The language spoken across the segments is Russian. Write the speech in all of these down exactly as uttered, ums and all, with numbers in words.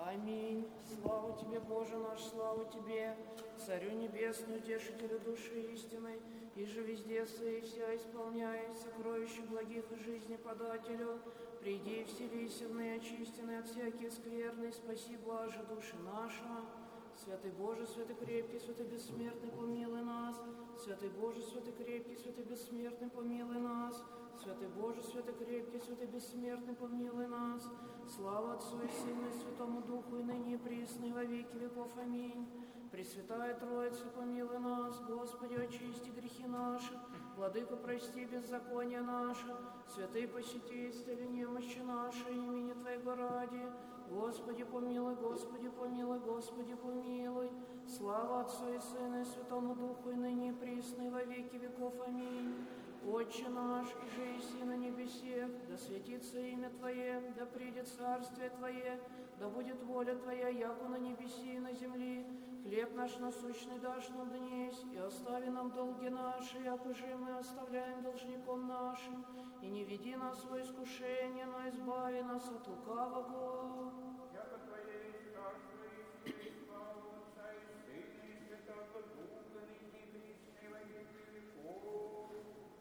Аминь. Слава Тебе, Боже наш, слава Тебе, Царю Небесный, Утешителю души истинной, и же везде сей вся исполняет, сокровище благих и жизни подателю. Приди и вселися в ныне очистенный от всяких скверный, спаси, блаже души наша. Святый Боже, святый крепкий, святый бессмертный, помилуй нас. Святый Боже, святый крепкий, святый бессмертный, помилуй нас. Святый Боже, святый крепкий, святый бессмертный, помилуй нас. Слава Отцу и Сыну и Святому Духу, и ныне и присно, и во веки веков. Аминь. Пресвятая Троица, помилуй нас. Господи, очисти грехи наши. Владыка, прости беззаконие наше. Святые посети, исцели немощи наши, имени Твоего ради. Господи, помилуй, Господи, помилуй, Господи, помилуй. Слава Отцу и Сыну и Святому Духу, и ныне и присно, и во веки веков. Аминь. Отче наш, же еси на небесех, да светится имя Твое, да придет царствие Твое, да будет воля Твоя, яко на небеси и на земли. Хлеб наш насущный дашь нам днесь, и остави нам долги наши, яко же мы оставляем должником нашим. И не веди нас в искушение, но избави нас от лукавого. Яко Твое есть царство и сила, и слава Отца и Сына и Святого Духа, ныне и присно, и во веки веков.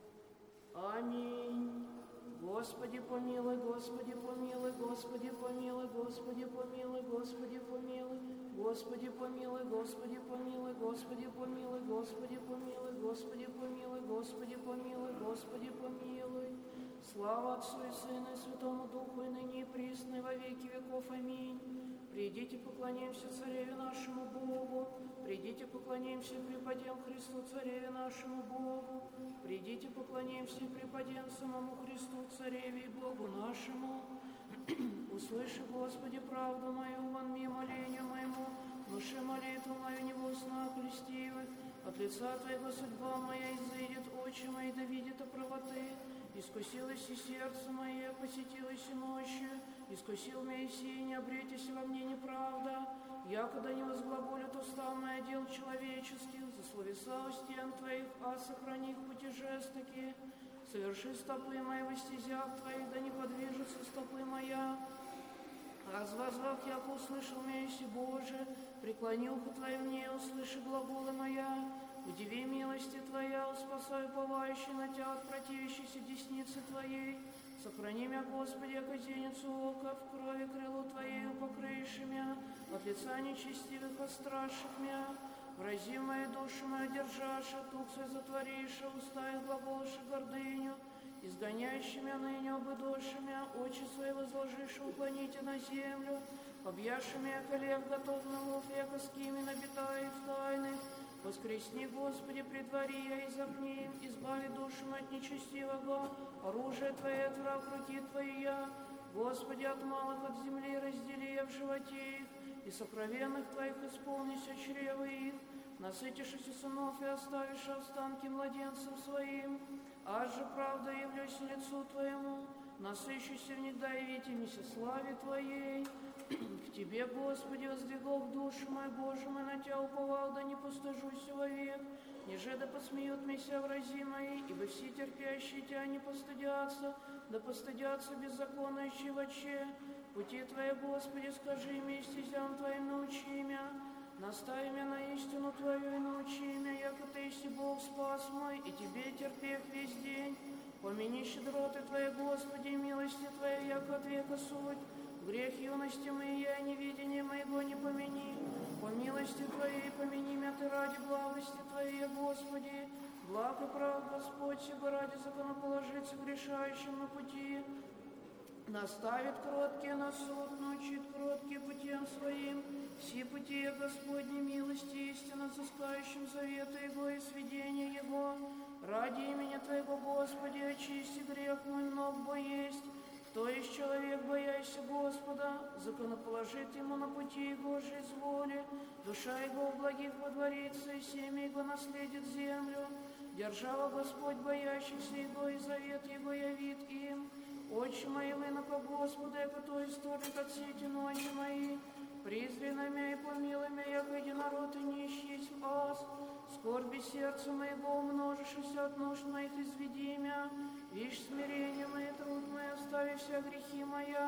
Аминь. Господи, помилуй, Господи, помилуй, Господи, помилуй, Господи, помилуй, Господи, помилуй, Господи, помилуй, Господи, помилуй, Господи, помилуй, Господи, помилуй, Господи, помилуй, Господи, помилуй, Господи, помилуй. Слава Отцу и Сыну и Святому Духу, и ныне и присно, и во веки веков. Аминь. Придите, поклонимся Цареве нашему Богу. Придите, поклонимся и преподем Христу, Цареве нашему Богу. Придите, поклонимся и преподем самому Христу, Цареве и Богу нашему. Услыши, Господи, правду мою, вонми молению моему, внуши молитву мою невостно окрестивых. От лица Твоего судьба моя изыдет, очи мои да видят о правоты. Искусилось и сердце мое, посетилось и ночью, искусил меня и сей, не обретись во мне неправда. Якогда не возглаголят уста моя дел человеческих, за словеса у стен Твоих, а сохрани их пути жестокие. Соверши стопы мои во стезях Твоих, да не подвижется стопы моя. Развозвав, яко услышал меня, еси Боже, преклони ухо Твое мне, услыши глаголы моя. Удиви милости Твоя, спасай уповающий на Тя от противящейся десницы Твоей. Сохрани меня, Господи, яко зеницу ока, в крови крылу Твоею покрыши мя, от лица нечестивых остраших мя. Врази мою душу мою держаша, тук свой затвориша, уста их глаголши гордыню. Изгоняющий мя ныне обыдоши мя, очи свои возложишь, уклоните на землю. Объяши мя коллег готов на лов, яко с кими набитая в тайных. Воскресни, Господи, предвари я и запни, избави душу от нечестивого, оружие Твое от враг руки Твоя. Господи, от малых от земли раздели я в животе их, и сокровенных Твоих исполнися чревы их. Насытишься сынов и оставишь останки младенцам своим. Аж же правда явлюсь лицу Твоему, насыщуся в них, да явитимися славе Твоей. К Тебе, Господи, воздвигов душу мою, Боже мой, на Тя уповал, да не постыжусь вовек. Ниже да посмеют меня врази мои, ибо все терпящие Тя не постыдятся, да постыдятся беззаконные воче. Пути Твои, Господи, скажи мне, стезям Твоим научи меня. Настави меня на истину Твою и научи меня, яко Ты еси Бог спас мой, и Тебе терпев весь день. Помяни щедроты Твои, Господи, и милости Твоей, яко от века суть. Грех юности моей, я невидение моего не помяни. По милости Твоей помяни меня Ты ради благости Твоей, Господи. Благ и прав, Господь, сего ради законоположиться грешающим на пути. Наставит кроткие на суд, научит кроткие путем своим. Все пути Господни милости истинно взыскающим завета Его и сведения Его. Ради имени Твоего, Господи, очисти грех мой, много бо есть. Кто есть человек, боящийся Господа, законоположит ему на пути Его же из воли. Душа Его в благих водворится, и семя Его наследит землю. Держава Господь, боящихся Его, и завет Его явит им. Очи мои лына по Господу, яко то историт от сети ночи мои. Призри на мя и помилуй мя, яко единород и нищий есть аз. Скорби сердца моего умножишься от нужд моих, изведи мя. Вишь смирение мое, труд мой, остави вся грехи моя.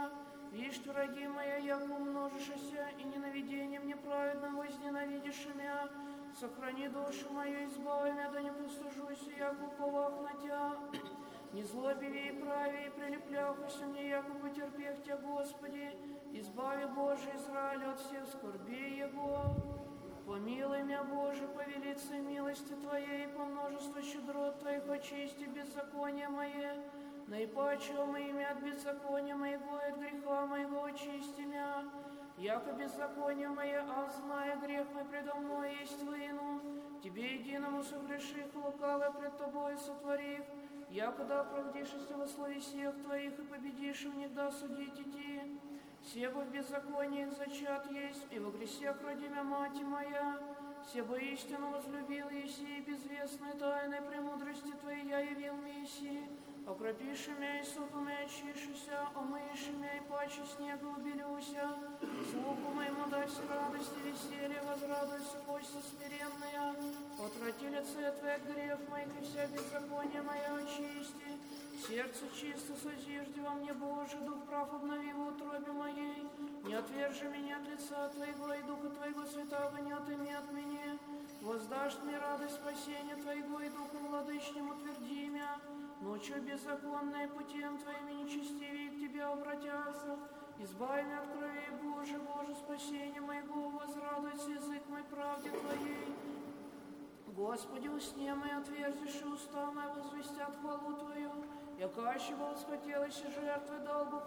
Вишь, враги моя, яко умножишься, и ненавидением неправедным возненавидишь меня. Сохрани душу мою, избави меня, да не послужусь, яко уповах на Тя. Не злобиви и прави, и прилепляхуся мне, яко потерпех Тя, Господи. Избави, Боже, Израиль от всех скорбей Его. Помилуй меня, Боже, по велице милости Твоей, по множеству щедрот Твоих очисти беззакония мое. Наипаче моими от беззакония моего, и от греха моего очисти меня. Яко беззаконие мое, а зная грех мой предо мной есть вину. Тебе единому согреших, лукавое пред Тобой сотворив. Якогда оправдишься во славе всех Твоих и победишь в них, да судить идти. Себо в беззаконии их зачат есть, и во грехах родимя мать моя. Себо истину возлюбил Еси, и безвестной тайной премудрости Твоей я явил Месси. Окропиши меня и супом и очишися, омыши меня и паче снега убелюся. Слуху моему дайся радость и веселье, возрадуйся кости смиренная. Отврати лице Твое от грех моих, и вся беззаконие мое очисти. Сердце чисто созижди во мне, Боже, дух прав обнови в утробе моей. Не отвержи меня от лица Твоего, и Духа Твоего святого не отыми от меня. Воздашь мне радость спасения Твоего, и Духом владычним утверди меня. Ночью беззаконные путем Твоими нечестивее к Тебе обратятся. Избави меня от крови, Боже, Боже, спасение моего, возрадуйся язык мой правде Твоей. Господи, усне мои отверзишь, и уста мои возвестят хвалу Твою. Яка ще восхотелось жертвы долгу